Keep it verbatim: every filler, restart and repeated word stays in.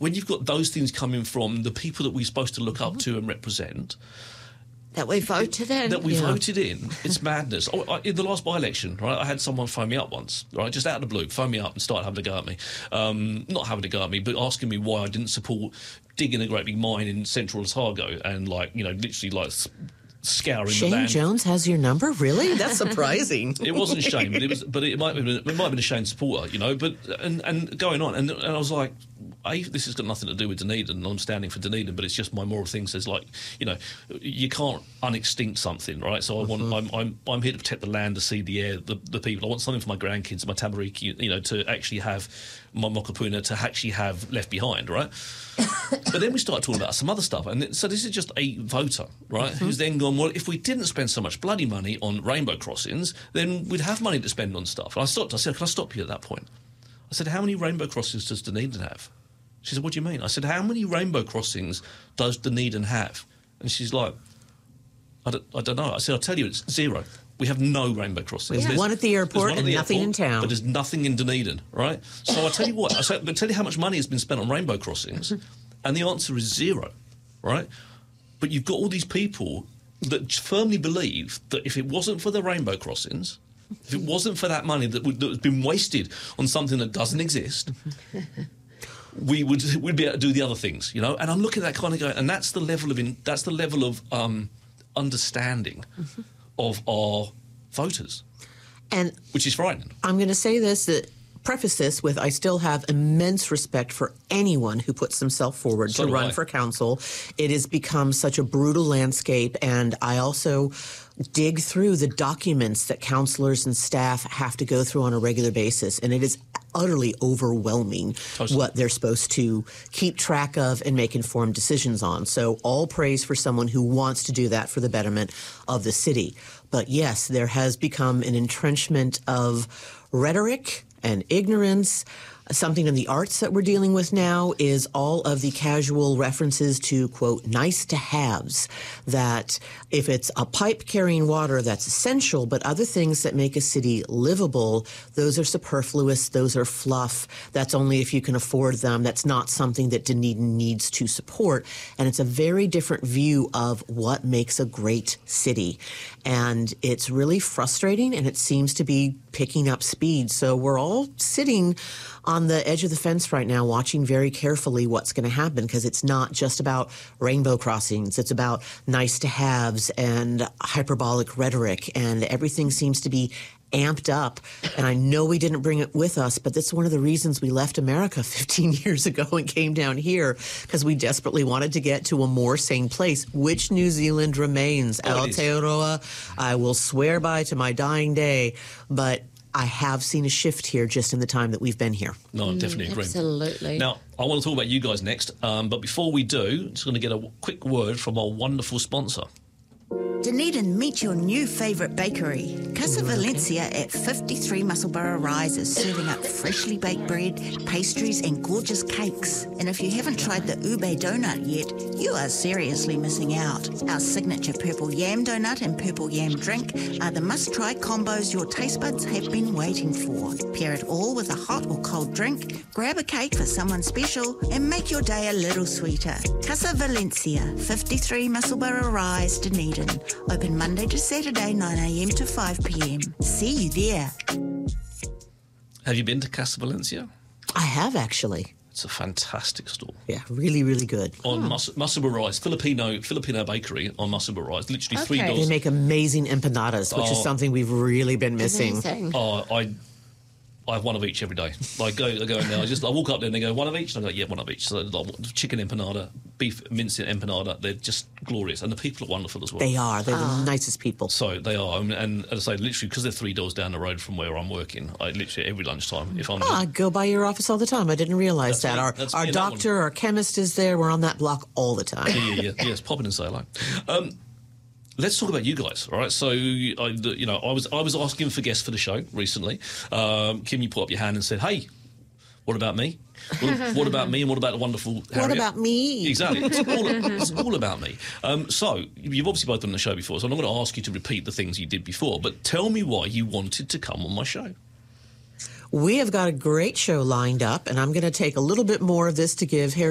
when you've got those things coming from the people that we're supposed to look up to and represent, that we voted in. That we yeah. voted in. It's madness. Oh, I, in the last by-election, right, I had someone phone me up once, right, just out of the blue, phone me up and start having a go at me. Um, not having a go at me, but asking me why I didn't support digging a great big mine in central Otago and, like, you know, literally, like, scouring Shane the land. Jones has your number? Really? That's surprising. It wasn't Shane, but it was. But it might have been. It might have been a Shane supporter, you know. But and and going on, and, and I was like, A, this has got nothing to do with Dunedin. I'm standing for Dunedin, but it's just my moral thing says, like, you know, you can't unextinct something, right? So I want. Mm-hmm. I'm, I'm I'm here to protect the land, the sea, the air, the, the people. I want something for my grandkids, my tamariki, you know, to actually have my mokopuna to actually have left behind, right? But then we started talking about some other stuff, and so this is just a voter, right, mm-hmm. who's then gone, well, if we didn't spend so much bloody money on rainbow crossings, then we'd have money to spend on stuff. And I stopped. I said, can I stop you at that point? I said, how many rainbow crossings does Dunedin have? She said, what do you mean? I said, how many rainbow crossings does Dunedin have? And she's like, I don't, I don't know. I said, I'll tell you, it's zero. We have no rainbow crossings. There's yeah. one at the airport and the nothing airport, in town. But there's nothing in Dunedin, right? So I tell you what, I said, but tell you how much money has been spent on rainbow crossings, and the answer is zero, right? But you've got all these people that firmly believe that if it wasn't for the rainbow crossings, if it wasn't for that money that, would, that has been wasted on something that doesn't exist, we would we'd be able to do the other things, you know. And I'm looking at that kind of going, and that's the level of in, that's the level of um, understanding mm-hmm. of our voters, and which is frightening. I'm going to say this that. Preface this with I still have immense respect for anyone who puts themselves forward so to run I. for council. It has become such a brutal landscape, and I also dig through the documents that councillors and staff have to go through on a regular basis, and it is utterly overwhelming totally. what they're supposed to keep track of and make informed decisions on. So all praise for someone who wants to do that for the betterment of the city. But yes, there has become an entrenchment of rhetoric and ignorance. Something in the arts that we're dealing with now is all of the casual references to, quote, nice to haves, that if it's a pipe carrying water, that's essential, but other things that make a city livable, those are superfluous, those are fluff, that's only if you can afford them, that's not something that Dunedin needs to support. And it's a very different view of what makes a great city. And it's really frustrating, and it seems to be picking up speed. So we're all sitting on the edge of the fence right now, watching very carefully what's going to happen, because it's not just about rainbow crossings. It's about nice to haves and hyperbolic rhetoric, and everything seems to be amped up. And I know we didn't bring it with us, but that's one of the reasons we left America fifteen years ago and came down here, because we desperately wanted to get to a more sane place, which New Zealand remains. Oh, Aotearoa, I will swear by to my dying day, but I have seen a shift here just in the time that we've been here. No, I definitely mm, agree. Absolutely. Now, I want to talk about you guys next, um, but before we do, just going to get a quick word from our wonderful sponsor. Dunedin, meet your new favourite bakery. Casa Valencia at fifty-three Musselburgh Rise is serving up freshly baked bread, pastries and gorgeous cakes. And if you haven't tried the ube donut yet, you are seriously missing out. Our signature purple yam donut and purple yam drink are the must-try combos your taste buds have been waiting for. Pair it all with a hot or cold drink, grab a cake for someone special, and make your day a little sweeter. Casa Valencia, fifty-three Musselburgh Rise, Dunedin. Open Monday to Saturday, nine a m to five p m. See you there. Have you been to Casa Valencia? I have, actually. It's a fantastic store. Yeah, really, really good. On hmm. Mus- Musselburgh Rise, Filipino Filipino bakery on Musselburgh Rise. Literally okay. three doors. They make amazing empanadas, which oh. is something we've really been missing. Amazing. Oh, I... I have one of each every day. Like go, I go in there. I just I walk up there and they go one of each, and I go yeah, one of each. So like, chicken empanada, beef minced empanada. They're just glorious, and the people are wonderful as well. They are. They're oh. the nicest people. So they are, and, and as I say, literally because they're three doors down the road from where I'm working, I literally every lunchtime if I'm. Oh, I go by your office all the time. I didn't realise that. Me, our our doctor, our chemist is there. We're on that block all the time. Yeah, yeah, yeah. Yes, pop in and say hello. Um, Let's talk about you guys, all right? So, I, you know, I was I was asking for guests for the show recently. Um, Kim, you put up your hand and said, "Hey, what about me? What, what about me? And what about the wonderful Harriet?" What about me? Exactly. It's all, it's all about me. Um, so, you've obviously both done the show before, so I'm not going to ask you to repeat the things you did before, but tell me why you wanted to come on my show. We have got a great show lined up, and I'm going to take a little bit more of this to give Harry